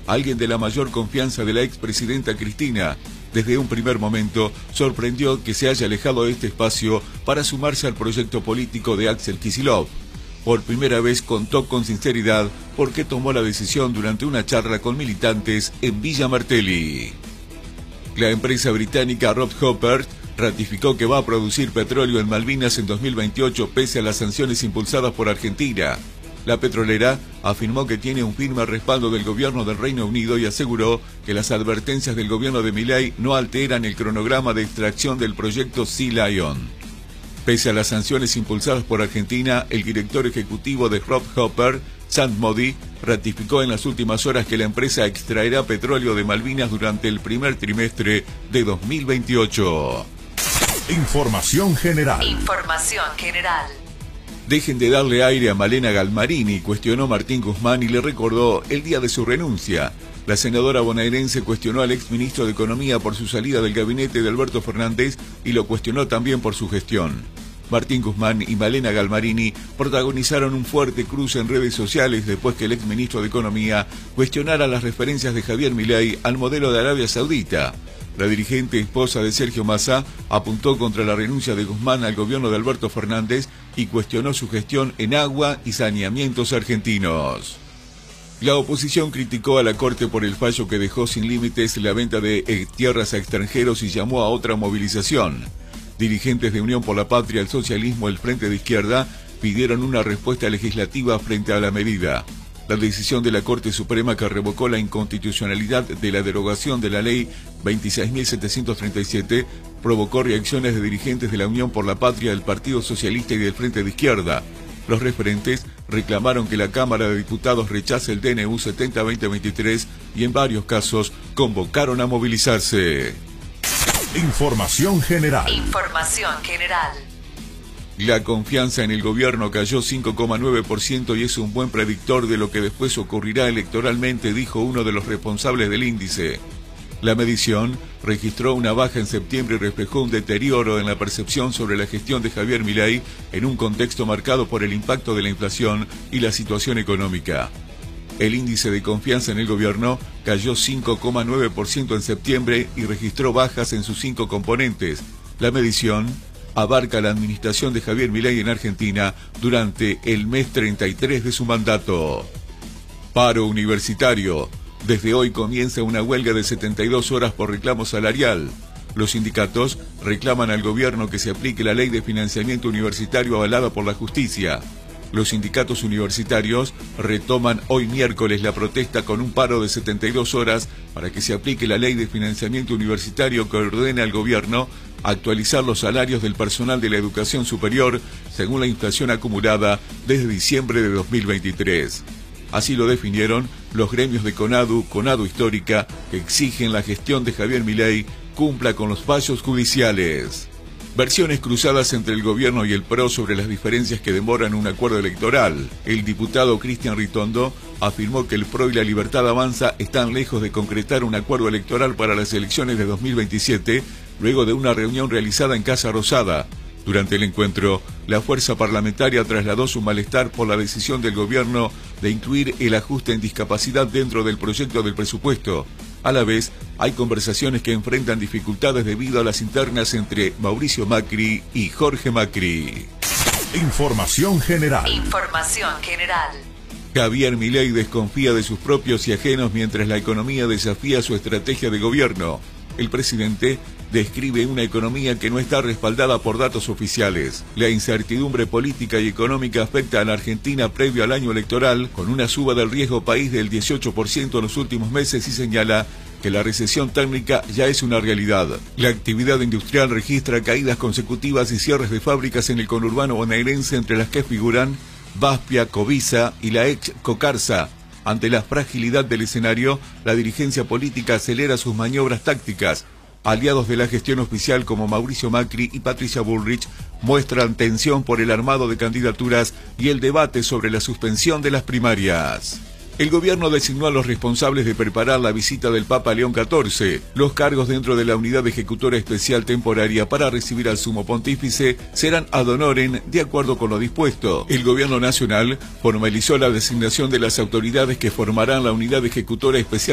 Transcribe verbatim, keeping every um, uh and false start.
alguien de la mayor confianza de la expresidenta Cristina. Desde un primer momento, sorprendió que se haya alejado de este espacio para sumarse al proyecto político de Axel Kicillof. Por primera vez contó con sinceridad por qué tomó la decisión durante una charla con militantes en Villa Martelli. La empresa británica Rob Hopper ratificó que va a producir petróleo en Malvinas en dos mil veintiocho pese a las sanciones impulsadas por Argentina. La petrolera afirmó que tiene un firme respaldo del gobierno del Reino Unido y aseguró que las advertencias del gobierno de Milei no alteran el cronograma de extracción del proyecto Sea Lion. Pese a las sanciones impulsadas por Argentina, el director ejecutivo de Rob Hopper, Sam Modi, ratificó en las últimas horas que la empresa extraerá petróleo de Malvinas durante el primer trimestre de dos mil veintiocho. Información general. Información general. Dejen de darle aire a Malena Galmarini, cuestionó Martín Guzmán y le recordó el día de su renuncia. La senadora bonaerense cuestionó al exministro de Economía por su salida del gabinete de Alberto Fernández y lo cuestionó también por su gestión. Martín Guzmán y Malena Galmarini protagonizaron un fuerte cruce en redes sociales después que el exministro de Economía cuestionara las referencias de Javier Milei al modelo de Arabia Saudita. La dirigente esposa de Sergio Massa apuntó contra la renuncia de Guzmán al gobierno de Alberto Fernández y cuestionó su gestión en agua y saneamientos argentinos. La oposición criticó a la Corte por el fallo que dejó sin límites la venta de eh, tierras a extranjeros y llamó a otra movilización. Dirigentes de Unión por la Patria, el Socialismo y el Frente de Izquierda pidieron una respuesta legislativa frente a la medida. La decisión de la Corte Suprema que revocó la inconstitucionalidad de la derogación de la Ley veintiséis mil setecientos treinta y siete provocó reacciones de dirigentes de la Unión por la Patria, del Partido Socialista y del Frente de Izquierda. Los referentes reclamaron que la Cámara de Diputados rechace el D N U setenta veinte veintitrés y en varios casos convocaron a movilizarse. Información general. Información general. La confianza en el gobierno cayó cinco coma nueve por ciento y es un buen predictor de lo que después ocurrirá electoralmente, dijo uno de los responsables del índice. La medición registró una baja en septiembre y reflejó un deterioro en la percepción sobre la gestión de Javier Milei en un contexto marcado por el impacto de la inflación y la situación económica. El índice de confianza en el gobierno cayó cinco coma nueve por ciento en septiembre y registró bajas en sus cinco componentes. La medición abarca la administración de Javier Milei en Argentina durante el mes treinta y tres de su mandato. Paro universitario. Desde hoy comienza una huelga de setenta y dos horas por reclamo salarial. Los sindicatos reclaman al gobierno que se aplique la ley de financiamiento universitario avalada por la justicia. Los sindicatos universitarios retoman hoy miércoles la protesta con un paro de setenta y dos horas para que se aplique la ley de financiamiento universitario que ordena al gobierno actualizar los salarios del personal de la educación superior según la inflación acumulada desde diciembre de dos mil veintitrés. Así lo definieron los gremios de CONADU, CONADU Histórica, que exigen la gestión de Javier Milei cumpla con los fallos judiciales. Versiones cruzadas entre el gobierno y el P R O sobre las diferencias que demoran un acuerdo electoral. El diputado Cristian Ritondo afirmó que el P R O y la Libertad Avanza están lejos de concretar un acuerdo electoral para las elecciones de dos mil veintisiete, luego de una reunión realizada en Casa Rosada. Durante el encuentro, la fuerza parlamentaria trasladó su malestar por la decisión del gobierno de incluir el ajuste en discapacidad dentro del proyecto del presupuesto. A la vez, hay conversaciones que enfrentan dificultades debido a las internas entre Mauricio Macri y Jorge Macri. Información general. Información general. Javier Milei desconfía de sus propios y ajenos mientras la economía desafía su estrategia de gobierno. El presidente describe una economía que no está respaldada por datos oficiales. La incertidumbre política y económica afecta a la Argentina previo al año electoral, con una suba del riesgo país del dieciocho por ciento en los últimos meses y señala que la recesión técnica ya es una realidad. La actividad industrial registra caídas consecutivas y cierres de fábricas en el conurbano bonaerense, entre las que figuran Baspia, Covisa y la ex Cocarsa. Ante la fragilidad del escenario, la dirigencia política acelera sus maniobras tácticas. Aliados de la gestión oficial como Mauricio Macri y Patricia Bullrich muestran tensión por el armado de candidaturas y el debate sobre la suspensión de las primarias. El gobierno designó a los responsables de preparar la visita del Papa León catorce. Los cargos dentro de la Unidad Ejecutora Especial Temporaria para recibir al Sumo Pontífice serán ad honorem de acuerdo con lo dispuesto. El gobierno nacional formalizó la designación de las autoridades que formarán la Unidad Ejecutora Especial